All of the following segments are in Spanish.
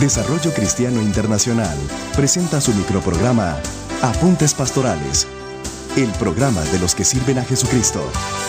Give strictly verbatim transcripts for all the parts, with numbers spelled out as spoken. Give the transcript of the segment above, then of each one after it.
Desarrollo Cristiano Internacional presenta su microprograma Apuntes Pastorales, el programa de los que sirven a Jesucristo.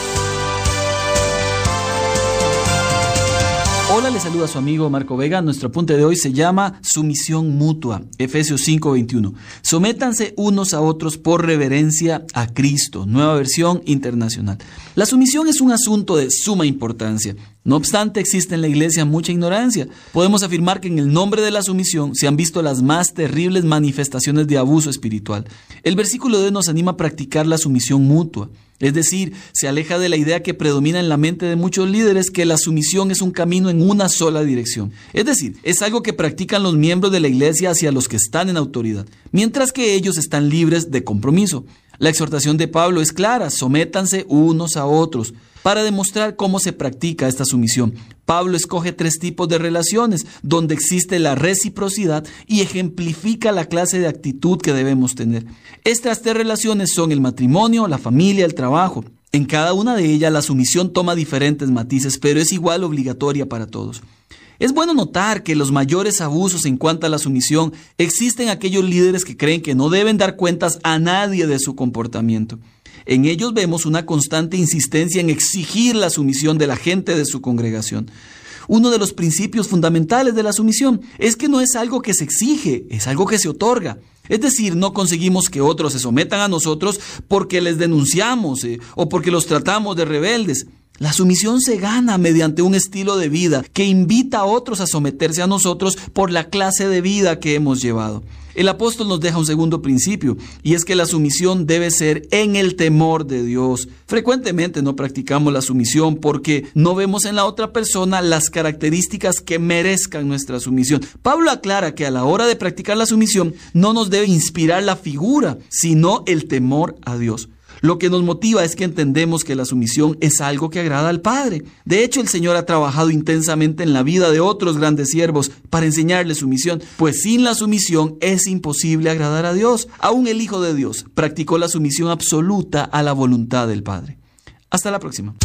Hola, les saluda su amigo Marco Vega. Nuestro apunte de hoy se llama Sumisión Mutua, Efesios cinco veintiuno. Sométanse unos a otros por reverencia a Cristo, nueva versión internacional. La sumisión es un asunto de suma importancia. No obstante, existe en la iglesia mucha ignorancia. Podemos afirmar que en el nombre de la sumisión se han visto las más terribles manifestaciones de abuso espiritual. El versículo de hoy nos anima a practicar la sumisión mutua. Es decir, se aleja de la idea que predomina en la mente de muchos líderes que la sumisión es un camino en una sola dirección. Es decir, es algo que practican los miembros de la iglesia hacia los que están en autoridad, mientras que ellos están libres de compromiso. La exhortación de Pablo es clara: sométanse unos a otros. Para demostrar cómo se practica esta sumisión, Pablo escoge tres tipos de relaciones donde existe la reciprocidad y ejemplifica la clase de actitud que debemos tener. Estas tres relaciones son el matrimonio, la familia, el trabajo. En cada una de ellas la sumisión toma diferentes matices, pero es igual obligatoria para todos. Es bueno notar que los mayores abusos en cuanto a la sumisión existen aquellos líderes que creen que no deben dar cuentas a nadie de su comportamiento. En ellos vemos una constante insistencia en exigir la sumisión de la gente de su congregación. Uno de los principios fundamentales de la sumisión es que no es algo que se exige, es algo que se otorga. Es decir, no conseguimos que otros se sometan a nosotros porque les denunciamos eh, o porque los tratamos de rebeldes. La sumisión se gana mediante un estilo de vida que invita a otros a someterse a nosotros por la clase de vida que hemos llevado. El apóstol nos deja un segundo principio, y es que la sumisión debe ser en el temor de Dios. Frecuentemente no practicamos la sumisión porque no vemos en la otra persona las características que merezcan nuestra sumisión. Pablo aclara que a la hora de practicar la sumisión no nos debe inspirar la figura, sino el temor a Dios. Lo que nos motiva es que entendemos que la sumisión es algo que agrada al Padre. De hecho, el Señor ha trabajado intensamente en la vida de otros grandes siervos para enseñarles sumisión, pues sin la sumisión es imposible agradar a Dios. Aún el Hijo de Dios practicó la sumisión absoluta a la voluntad del Padre. Hasta la próxima.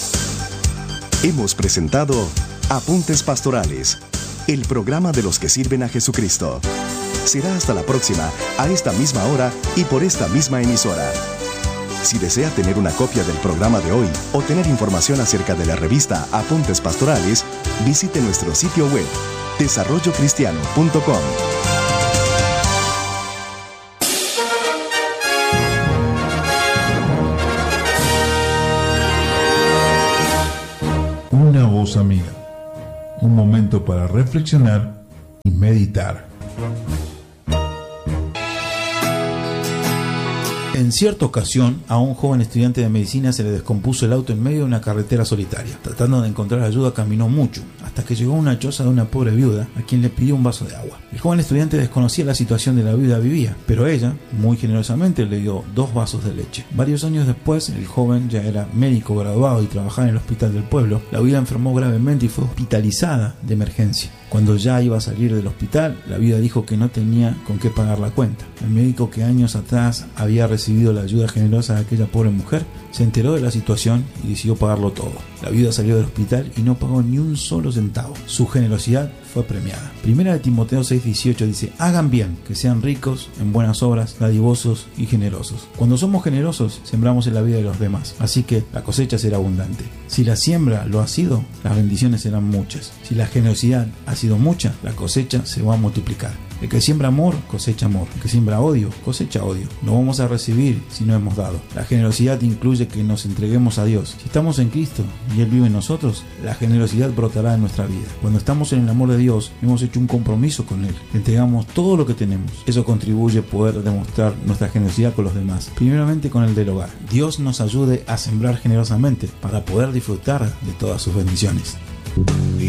Hemos presentado Apuntes Pastorales, el programa de los que sirven a Jesucristo. Será hasta la próxima, a esta misma hora y por esta misma emisora. Si desea tener una copia del programa de hoy o tener información acerca de la revista Apuntes Pastorales, visite nuestro sitio web, desarrollo cristiano punto com. Una voz amiga, un momento para reflexionar y meditar. En cierta ocasión, a un joven estudiante de medicina se le descompuso el auto en medio de una carretera solitaria. Tratando de encontrar ayuda, caminó mucho, hasta que llegó a una choza de una pobre viuda, a quien le pidió un vaso de agua. El joven estudiante desconocía la situación de la viuda vivía, pero ella, muy generosamente, le dio dos vasos de leche. Varios años después, el joven ya era médico graduado y trabajaba en el hospital del pueblo. La viuda enfermó gravemente y fue hospitalizada de emergencia. Cuando ya iba a salir del hospital, la viuda dijo que no tenía con qué pagar la cuenta. El médico, que años atrás había recibido la ayuda generosa de aquella pobre mujer, se enteró de la situación y decidió pagarlo todo. La viuda salió del hospital y no pagó ni un solo centavo. Su generosidad fue premiada. Primera de Timoteo seis dieciocho dice: hagan bien, que sean ricos en buenas obras, dadivosos y generosos. Cuando somos generosos, sembramos en la vida de los demás, así que la cosecha será abundante. Si la siembra lo ha sido, las bendiciones serán muchas. Si la generosidad ha sido mucha, la cosecha se va a multiplicar. El que siembra amor, cosecha amor. El que siembra odio, cosecha odio. No vamos a recibir si no hemos dado. La generosidad incluye que nos entreguemos a Dios. Si estamos en Cristo y Él vive en nosotros, la generosidad brotará en nuestra vida. Cuando estamos en el amor de Dios, hemos hecho un compromiso con Él. Le entregamos todo lo que tenemos. Eso contribuye a poder demostrar nuestra generosidad con los demás, primeramente con el del hogar. Dios nos ayude a sembrar generosamente para poder disfrutar de todas sus bendiciones.